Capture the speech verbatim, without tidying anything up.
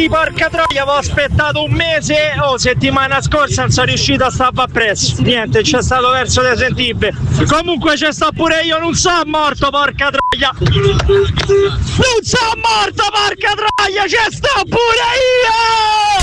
Sì, porca troia, avevo aspettato un mese, oh, settimana scorsa non sono riuscito a stare presso. Niente, c'è stato verso de sentibile. Comunque c'è sta pure io, non sono morto, porca troia. Non sono morto, porca troia, c'è sta pure io!